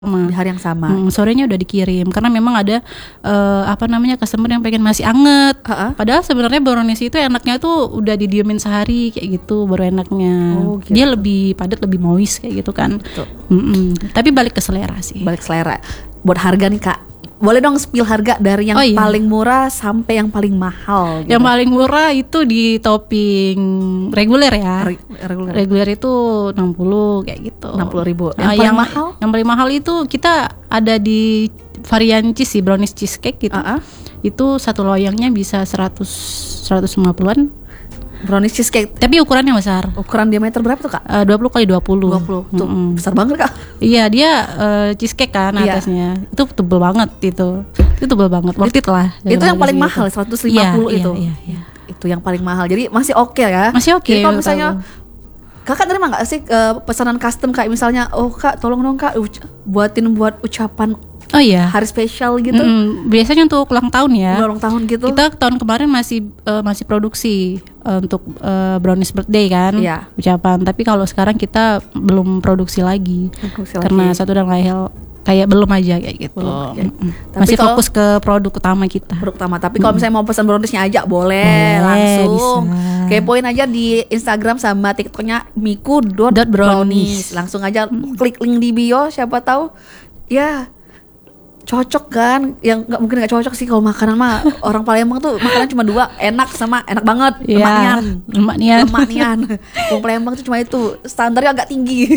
Di hari yang sama. Sorenya udah dikirim karena memang ada customer yang pengen masih anget. Padahal sebenarnya brownies itu enaknya tuh udah didiemin sehari kayak gitu baru enaknya. Oh, gitu. Dia lebih padat, lebih moist kayak gitu kan. Tapi balik ke selera sih. Balik selera. Buat harga nih Kak, boleh dong spill harga dari yang paling murah sampai yang paling mahal gitu. Yang paling murah itu di topping reguler ya. Reguler itu 60 kayak gitu. 60.000. Yang paling mahal? Yang paling mahal itu kita ada di varian cheese sih, brownies cheesecake gitu. Itu satu loyangnya bisa 150-an. Brownies cheesecake. Tapi ukurannya besar. Ukuran diameter berapa tuh Kak? 20x20. 20. Tuh, besar banget Kak. Iya, dia cheesecake kan atasnya. Itu tebel banget itu. Itu tebel banget. Worth it lah. Itu yang paling mahal 150 itu. Iya. Itu yang paling mahal. Jadi masih oke ya. Masih oke. Jadi kalau misalnya Kakak terima nggak sih pesanan custom kayak misalnya, oh Kak tolong dong Kak buat ucapan hari spesial gitu. Biasanya untuk ulang tahun ya. Ulang tahun gitu. Kita tahun kemarin masih produksi untuk brownies birthday kan, ucapan. Tapi kalau sekarang kita belum produksi lagi. Karena satu dan lain kayak belum aja kayak gitu. Masih fokus ke produk utama kita. Produk utama. Tapi kalau misalnya mau pesan browniesnya aja boleh langsung. Bisa. Kepoin aja di Instagram sama TikToknya miku.brownies. Langsung aja klik link di bio, siapa tahu ya cocok kan. Yang mungkin nggak cocok sih kalau makanan mah. Orang Palembang tuh makanan cuma dua, enak sama enak banget. Lemak nian. Orang Palembang tuh cuma itu, standarnya agak tinggi.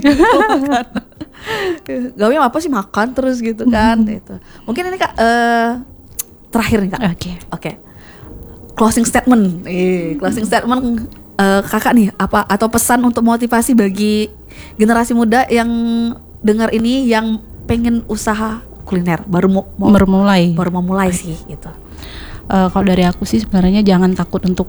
Gawe apa sih makan terus gitu kan. Itu mungkin ini Kak terakhir nih Kak. Oke. Closing statement. Closing statement Kakak nih apa atau pesan untuk motivasi bagi generasi muda yang dengar ini yang pengen usaha kuliner baru mau mulai sih gitu. Kalau dari aku sih sebenarnya jangan takut untuk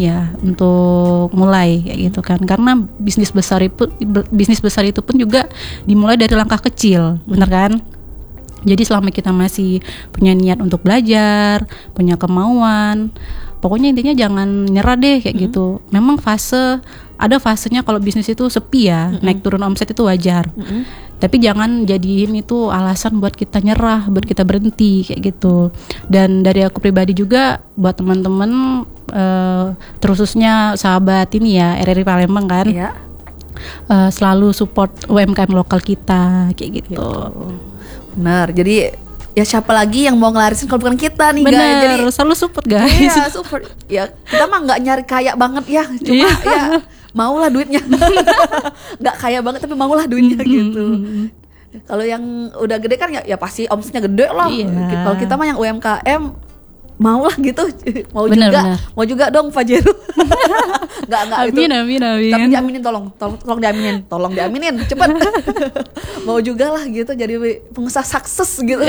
untuk mulai kayak gitu kan, karena bisnis besar itu pun juga dimulai dari langkah kecil, bener kan? Jadi selama kita masih punya niat untuk belajar, punya kemauan, pokoknya intinya jangan nyerah deh kayak gitu. Memang ada fasenya kalau bisnis itu sepi ya, naik turun omset itu wajar. Tapi jangan jadiin itu alasan buat kita nyerah, buat kita berhenti kayak gitu. Dan dari aku pribadi juga buat teman-teman terkhususnya sahabat ini ya RRI Palembang kan, selalu support UMKM lokal kita kayak gitu. Benar. Jadi ya siapa lagi yang mau ngelarisin kalau bukan kita nih guys. Jadi selalu support guys. Iya support. Ya kita mah nggak nyari kaya banget ya, cuma ya maulah duitnya. Nggak kaya banget tapi maulah duitnya gitu. Kalau yang udah gede kan ya pasti omsetnya gede lah. Kalau kita mah yang UMKM maulah gitu. Mau juga dong Fajero. Nggak amin. Tapi diaminin tolong diaminin cepet. Mau juga lah gitu jadi pengusaha sukses gitu.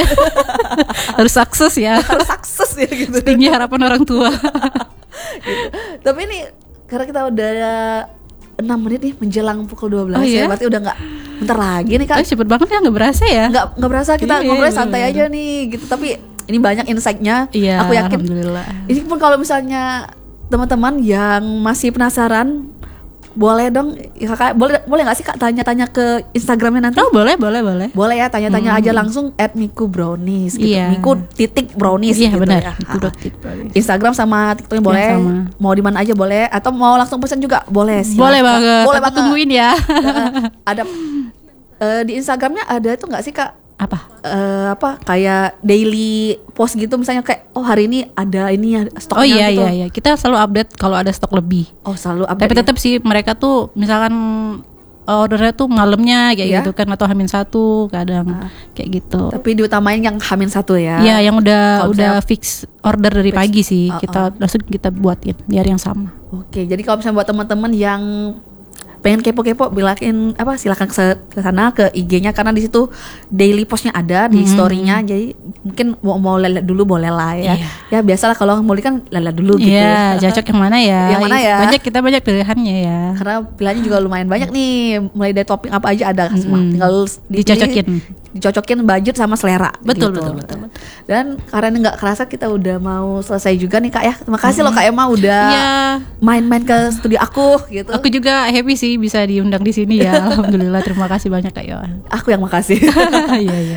Harus sukses ya. Gitu. Tinggi harapan orang tua. Gitu. Tapi ini karena kita udah 6 menit nih menjelang pukul 12 ya. Berarti udah gak bentar lagi nih Kak. Cepet banget ya, gak berasa ya. Gak berasa kita ngobrolnya santai aja nih gitu. Tapi ini banyak insight-nya. Aku yakin ini pun kalau misalnya teman-teman yang masih penasaran, boleh dong Kakak, boleh gak sih Kak tanya-tanya ke Instagramnya nanti? Boleh ya, tanya-tanya aja langsung @miku_brownies gitu. Miku.brownies gitu benar ya. Miku.brownies. Instagram sama TikToknya boleh, mau di mana aja boleh, atau mau langsung pesan juga boleh sih. Boleh banget. Tungguin ya. Ada di Instagramnya ada itu nggak sih Kak? Apa kayak daily post gitu, misalnya kayak hari ini ada ini ya stoknya gitu. Iya. Kita selalu update kalau ada stok lebih. Selalu update. Tapi tetap sih mereka tuh misalkan ordernya tuh malamnya kayak gitu kan, atau H-1 kadang kayak gitu. Tapi diutamain yang H-1 ya. Iya, yang udah fix order dari pagi sih. Kita langsung kita buatin biar yang sama. Oke, jadi kalau misalnya buat teman-teman yang pengen kepo-kepo silakan ke sana ke IG-nya, karena di situ daily postnya ada di story-nya. Jadi mungkin mau lihat dulu boleh lah ya. Ya biasalah kalau mau kan lihat dulu gitu. Iya, cocok yang mana ya? Yang mana ya? Banyak pilihannya ya. Karena pilihannya juga lumayan banyak nih. Mulai dari topping apa aja ada semua. Tinggal dicocokin budget sama selera. Betul. Dan karena nggak kerasa kita udah mau selesai juga nih Kak ya. Terima kasih loh Kak Emma udah main-main ke studio aku gitu. Aku juga happy sih bisa diundang di sini ya. Alhamdulillah, terima kasih banyak Kak Yohan. Aku yang makasih. Iya, iya.